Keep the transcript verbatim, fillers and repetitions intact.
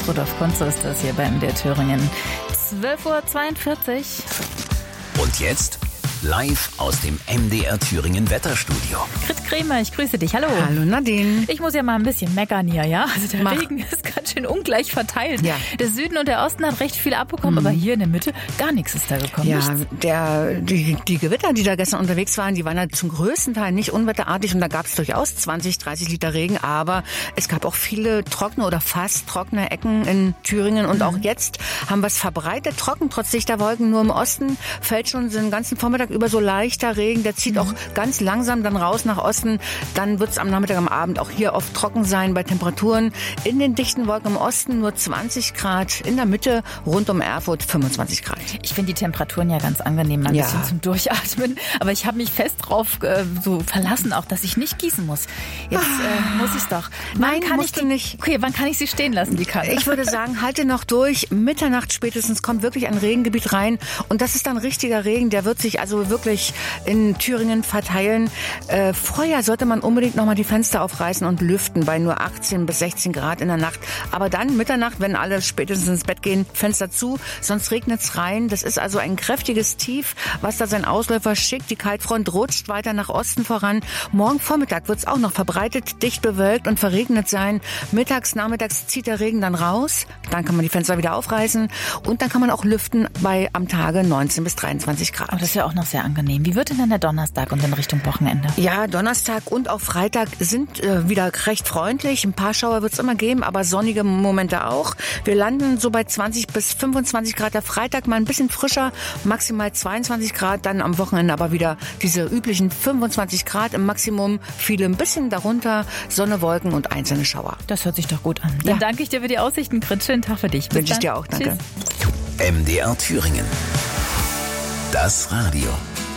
Rudolf Kunze ist das hier bei M D R Thüringen. zwölf Uhr zweiundvierzig. Und jetzt live aus dem M D R Thüringen Wetterstudio. Grit Kremer, ich grüße dich. Hallo. Hallo Nadine. Ich muss ja mal ein bisschen meckern hier, ja? Also der Mach. Regen ist ganz schön ungleich verteilt. Ja. Der Süden und der Osten hat recht viel abbekommen, mhm. aber hier in der Mitte gar nichts ist da gekommen. Ja, Nichts. der, die, die Gewitter, die da gestern unterwegs waren, die waren ja zum größten Teil nicht unwetterartig und da gab es durchaus zwanzig, dreißig Liter Regen, aber es gab auch viele trockene oder fast trockene Ecken in Thüringen und mhm. auch jetzt haben wir es verbreitet, trocken, trotz dichter Wolken. Nur im Osten fällt schon den ganzen Vormittag über so leichter Regen, der zieht mhm. auch ganz langsam dann raus nach Osten. Dann wird es am Nachmittag, am Abend auch hier oft trocken sein bei Temperaturen in den dichten Wolken im Osten nur zwanzig Grad, in der Mitte rund um Erfurt fünfundzwanzig Grad. Ich finde die Temperaturen ja ganz angenehm, mal ein Ja. bisschen zum Durchatmen. Aber ich habe mich fest drauf äh, so verlassen, auch, dass ich nicht gießen muss. Jetzt äh, muss ich es doch. Wann Nein, kann musst ich die, du nicht. Okay, wann kann ich sie stehen lassen, die Kanne? Ich würde sagen, halte noch durch. Mitternacht spätestens kommt wirklich ein Regengebiet rein. Und das ist dann richtiger Regen. Der wird sich also wirklich in Thüringen verteilen. Äh, vorher sollte man unbedingt nochmal die Fenster aufreißen und lüften bei nur achtzehn bis sechzehn Grad in der Nacht. Aber dann Mitternacht, wenn alle spätestens ins Bett gehen, Fenster zu, sonst regnet's rein. Das ist also ein kräftiges Tief, was da seinen Ausläufer schickt. Die Kaltfront rutscht weiter nach Osten voran. Morgen Vormittag wird's auch noch verbreitet, dicht bewölkt und verregnet sein. Mittags, nachmittags zieht der Regen dann raus. Dann kann man die Fenster wieder aufreißen und dann kann man auch lüften bei am Tage neunzehn bis dreiundzwanzig Grad. Oh, das ist ja auch noch sehr angenehm. Wie wird denn dann der Donnerstag und in Richtung Wochenende? Ja, Donnerstag und auch Freitag sind äh, wieder recht freundlich. Ein paar Schauer wird es immer geben, aber sonnige Momente auch. Wir landen so bei zwanzig bis fünfundzwanzig Grad. Der Freitag mal ein bisschen frischer, maximal zweiundzwanzig Grad. Dann am Wochenende aber wieder diese üblichen fünfundzwanzig Grad im Maximum. Viele ein bisschen darunter, Sonne, Wolken und einzelne Schauer. Das hört sich doch gut an. Dann Ja. danke ich dir für die Aussichten, Grit. Schönen Tag für dich. Bis Wünsche ich dann. dir auch. Danke. Tschüss. M D R Thüringen. Das Radio.